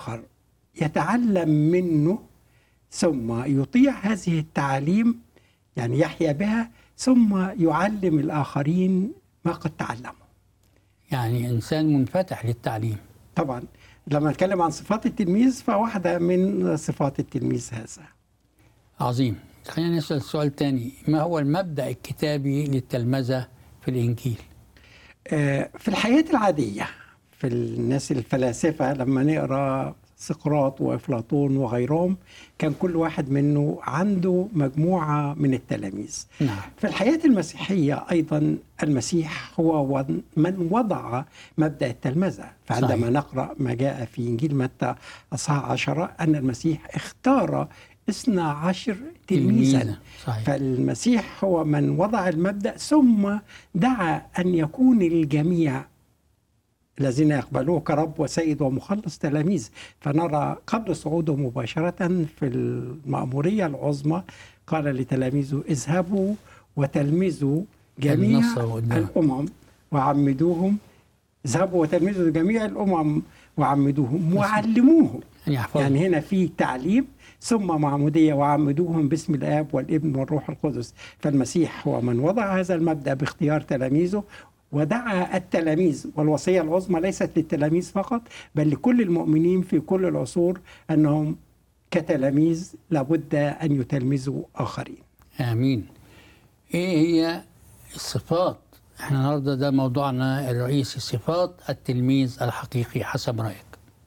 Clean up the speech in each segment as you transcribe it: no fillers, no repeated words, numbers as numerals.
آخر يتعلم منه ثم يطيع هذه التعاليم، يعني يحيا بها، ثم يعلم الآخرين ما قد تعلموا. يعني إنسان منفتح للتعليم. طبعا لما نتكلم عن صفات التلميذ فواحدة من صفات التلميذ هذا. عظيم. خلينا نسأل سؤال تاني، ما هو المبدأ الكتابي للتلمذة في الإنجيل؟ في الحياة العادية، في الناس الفلاسفة لما نقرأ سقراط وأفلاطون وغيرهم، كان كل واحد منه عنده مجموعة من التلاميذ. نعم. في الحياة المسيحية أيضا المسيح هو من وضع مبدأ التلمذة. فعندما صحيح. نقرأ ما جاء في إنجيل متى أصحاح 10 أن المسيح اختار 12 تلميذا. صحيح. فالمسيح هو من وضع المبدأ، ثم دعا أن يكون الجميع الذين يقبلوه كرب وسيد ومخلص تلاميذ. فنرى قبل صعوده مباشرة في المأمورية العظمى قال لتلاميذه: اذهبوا وتلمذوا جميع الأمم وعمدوهم. اذهبوا وتلمذوا جميع الأمم وعمدوهم وعلموهم. يعني هنا في تعليم ثم معمودية، وعمدوهم باسم الآب والابن والروح القدس. فالمسيح هو من وضع هذا المبدأ باختيار تلاميذه، ودعا التلاميذ. والوصية العظمى ليست للتلاميذ فقط، بل لكل المؤمنين في كل العصور أنهم كتلاميذ لابد أن يتلمذوا آخرين. آمين. إيه هي الصفات؟ احنا النهارده ده موضوعنا الرئيسي، صفات التلميذ الحقيقي حسب رأيك.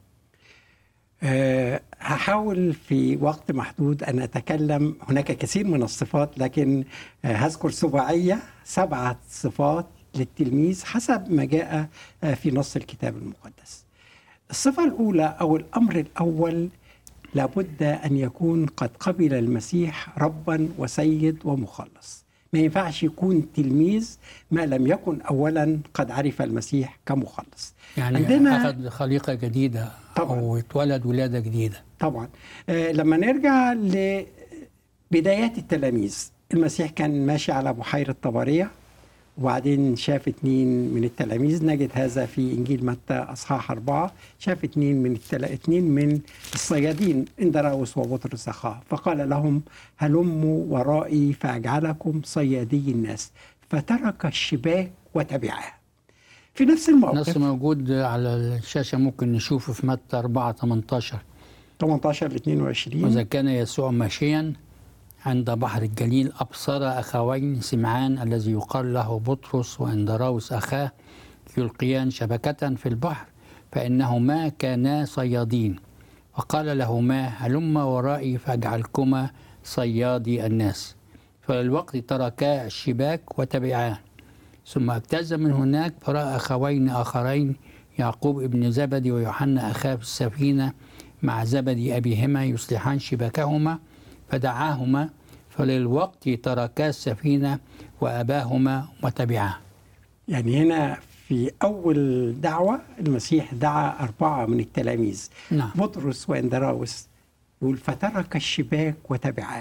هحاول في وقت محدود أن أتكلم. هناك كثير من الصفات، لكن هذكر سباعية 7 صفات للتلميذ حسب ما جاء في نص الكتاب المقدس. الصفة الأولى أو الأمر الأول، لابد أن يكون قد قبل المسيح ربا وسيد ومخلص. ما ينفعش يكون تلميذ ما لم يكن أولا قد عرف المسيح كمخلص. يعني عندنا أخذ خليقة جديدة طبعا، أو اتولد ولادة جديدة طبعا. لما نرجع لبدايات التلاميذ، المسيح كان ماشي على بحيرة طبرية، وبعدين شاف 2 من التلاميذ. نجد هذا في إنجيل متى أصحاح 4. شاف 2 من الصيادين، اندراوس وبطرس أخاه، فقال لهم: هلموا ورائي فأجعلكم صيادي الناس. فترك الشباك وتبعاه. في نفس الموقف، نفس موجود على الشاشة، ممكن نشوفه في متى 4:18 ل22. وإذا كان يسوع ماشيا عند بحر الجليل أبصر أخوين سمعان الذي يقال له بطرس وإندراوس أخاه يلقيان شبكة في البحر، فإنهما كانا صيادين. وقال لهما: هلما ورائي فأجعلكما صيادي الناس. فللوقت تركا الشباك وتبعاه. ثم اجتاز من هناك فرأى أخوين آخرين، يعقوب ابن زبدي ويوحنا أخاه في السفينة مع زبدي أبيهما يصلحان شباكهما، فدعاهما. فللوقت تركا السفينة وأباهما وتبعاه. يعني هنا في أول دعوة المسيح دعا 4 من التلاميذ. نعم. بطرس وإندراوس يقول: فترك الشباك وتبعاه.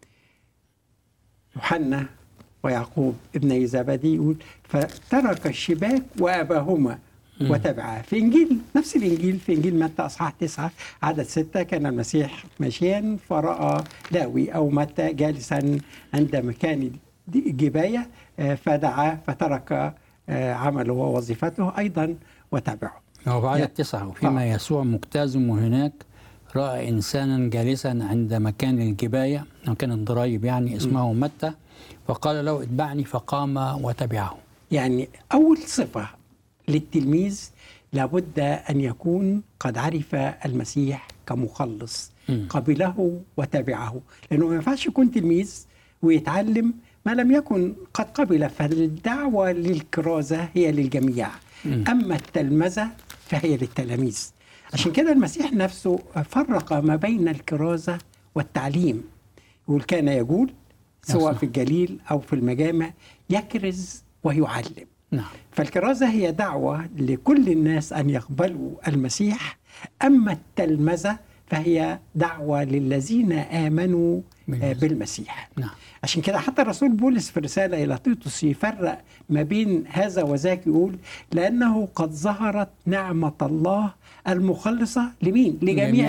يوحنا ويعقوب ابن زبدي يقول: فترك الشباك وأباهما وتبعاه. في إنجيل نفس الإنجيل، في إنجيل متى أصحاح 9 عدد 6، كان المسيح ماشيا فرأى لاوي أو متى جالسا عند مكان جباية، فدعا فترك عمله ووظيفته أيضا وتبعه. وبعد 9: وفيما يسوع مجتاز هناك رأى إنسانا جالسا عند مكان الجباية، مكان الضرايب يعني، اسمه متى، فقال له: اتبعني، فقام وتبعه. يعني أول صفة للتلميذ لابد أن يكون قد عرف المسيح كمخلص، قبله وتبعه. لأنه ما ينفعش يكون تلميذ ويتعلم ما لم يكن قد قبل. فالدعوة للكرازة هي للجميع، أما التلمذة فهي للتلاميذ. عشان كده المسيح نفسه فرق ما بين الكرازة والتعليم. يقول: كان يقول سواء في الجليل أو في المجامع يكرز ويعلم. نعم. فالكرازة هي دعوة لكل الناس أن يقبلوا المسيح، أما التلمذة فهي دعوة للذين آمنوا بالمسيح. نعم. عشان كده حتى الرسول بولس في الرسالة إلى تيتوس يفرق ما بين هذا وذاك، يقول لأنه قد ظهرت نعمة الله المخلصة لمين؟ لجميع